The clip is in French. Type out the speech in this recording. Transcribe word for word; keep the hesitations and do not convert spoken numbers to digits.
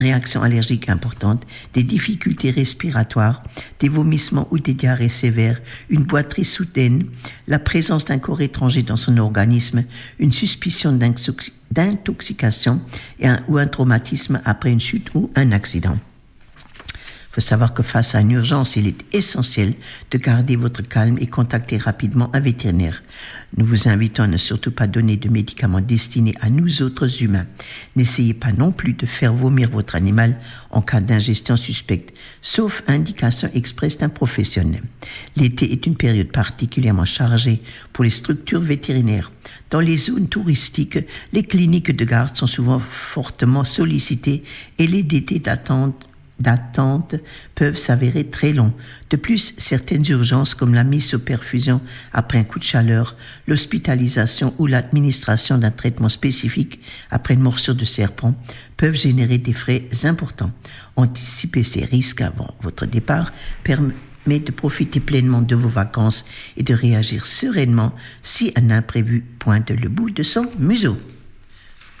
réaction allergique importante, des difficultés respiratoires, des vomissements ou des diarrhées sévères, une boiterie soudaine, la présence d'un corps étranger dans son organisme, une suspicion d'intoxication et un, ou un traumatisme après une chute ou un accident. Il faut savoir que face à une urgence, il est essentiel de garder votre calme et contacter rapidement un vétérinaire. Nous vous invitons à ne surtout pas donner de médicaments destinés à nous autres humains. N'essayez pas non plus de faire vomir votre animal en cas d'ingestion suspecte, sauf indication expresse d'un professionnel. L'été est une période particulièrement chargée pour les structures vétérinaires. Dans les zones touristiques, les cliniques de garde sont souvent fortement sollicitées et les délais d'attente d'attente peuvent s'avérer très longs. De plus, certaines urgences comme la mise sous perfusion après un coup de chaleur, l'hospitalisation ou l'administration d'un traitement spécifique après une morsure de serpent peuvent générer des frais importants. Anticiper ces risques avant votre départ permet de profiter pleinement de vos vacances et de réagir sereinement si un imprévu pointe le bout de son museau.